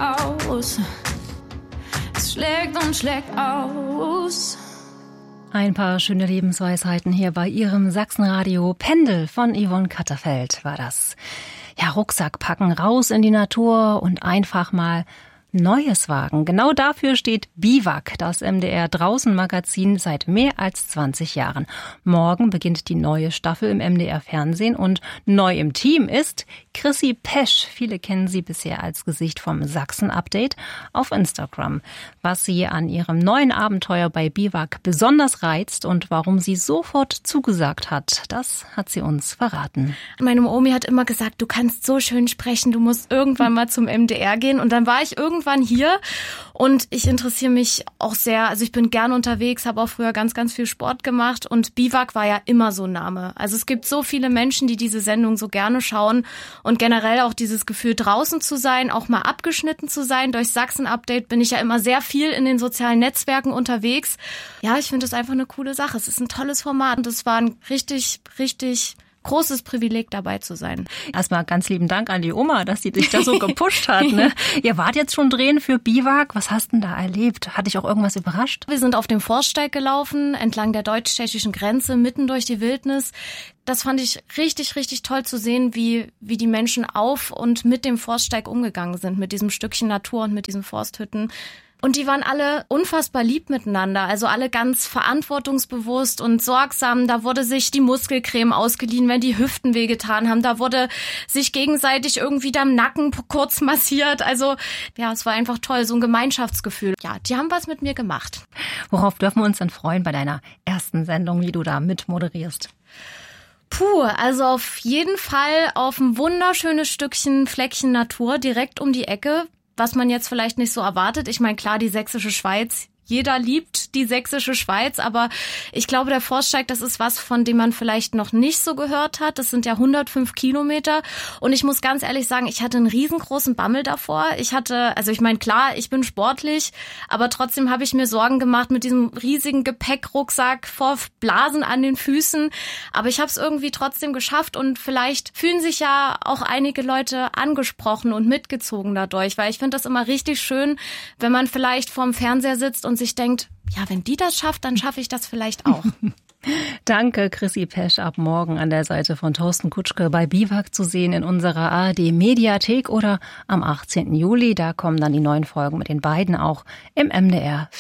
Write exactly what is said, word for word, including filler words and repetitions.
aus. Es schlägt und schlägt aus. Ein paar schöne Lebensweisheiten hier bei Ihrem Sachsenradio. Pendel von Yvonne Katterfeld war das. Ja, Rucksack packen, raus in die Natur und einfach mal Neues wagen. Genau dafür steht Biwak, das M D R-Draußen-Magazin, seit mehr als zwanzig Jahren. Morgen beginnt die neue Staffel im M D R-Fernsehen und neu im Team ist Chrissy Pesch. Viele kennen sie bisher als Gesicht vom Sachsen-Update auf Instagram. Was sie an ihrem neuen Abenteuer bei Biwak besonders reizt und warum sie sofort zugesagt hat, das hat sie uns verraten. Meine Omi hat immer gesagt, du kannst so schön sprechen, du musst irgendwann mal zum M D R gehen. Und dann war ich irgendwann hier und ich interessiere mich auch sehr, also ich bin gern unterwegs, habe auch früher ganz, ganz viel Sport gemacht und Biwak war ja immer so ein Name. Also es gibt so viele Menschen, die diese Sendung so gerne schauen und generell auch dieses Gefühl, draußen zu sein, auch mal abgeschnitten zu sein. Durch Sachsen-Update bin ich ja immer sehr viel in den sozialen Netzwerken unterwegs. Ja, ich finde das einfach eine coole Sache. Es ist ein tolles Format und es war ein richtig, richtig großes Privileg, dabei zu sein. Erstmal ganz lieben Dank an die Oma, dass sie dich da so gepusht hat. Ne? Ihr wart jetzt schon drehen für Biwak. Was hast denn da erlebt? Hat dich auch irgendwas überrascht? Wir sind auf dem Forststeig gelaufen, entlang der deutsch-tschechischen Grenze, mitten durch die Wildnis. Das fand ich richtig, richtig toll zu sehen, wie wie die Menschen auf und mit dem Forststeig umgegangen sind, mit diesem Stückchen Natur und mit diesen Forsthütten. Und die waren alle unfassbar lieb miteinander, also alle ganz verantwortungsbewusst und sorgsam. Da wurde sich die Muskelcreme ausgeliehen, wenn die Hüften wehgetan haben. Da wurde sich gegenseitig irgendwie am Nacken kurz massiert. Also ja, es war einfach toll, so ein Gemeinschaftsgefühl. Ja, die haben was mit mir gemacht. Worauf dürfen wir uns denn freuen bei deiner ersten Sendung, wie du da mitmoderierst? Puh, also auf jeden Fall auf ein wunderschönes Stückchen Fleckchen Natur direkt um die Ecke. Was man jetzt vielleicht nicht so erwartet. Ich meine, klar, die sächsische Schweiz, jeder liebt die sächsische Schweiz, aber ich glaube, der Forststeig, das ist was, von dem man vielleicht noch nicht so gehört hat. Das sind ja hundertfünf Kilometer und ich muss ganz ehrlich sagen, ich hatte einen riesengroßen Bammel davor. Ich hatte, also ich meine, klar, ich bin sportlich, aber trotzdem habe ich mir Sorgen gemacht mit diesem riesigen Gepäckrucksack vor Blasen an den Füßen. Aber ich habe es irgendwie trotzdem geschafft und vielleicht fühlen sich ja auch einige Leute angesprochen und mitgezogen dadurch, weil ich finde das immer richtig schön, wenn man vielleicht vorm Fernseher sitzt und sich denkt, ja, wenn die das schafft, dann schaffe ich das vielleicht auch. Danke, Chrissy Pesch. Ab morgen an der Seite von Thorsten Kutschke bei Biwak zu sehen in unserer A R D-Mediathek oder am achtzehnten Juli. Da kommen dann die neuen Folgen mit den beiden auch im M D R